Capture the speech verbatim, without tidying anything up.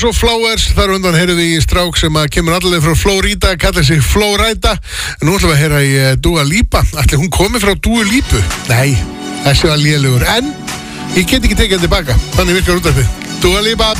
Svo Flowers, þar undan heyrðum við í strák sem að kemur allaveg frá Florida, kallar sig Flowrida. Nú ætlum við að heyra í uh, Dua Lipa. Ætli hún komi frá Dua Lipu? Nei, þessi var lélugur. En ég get ekki tekið hann tilbaka. Þannig virkar útvarpið. Dua Lipa.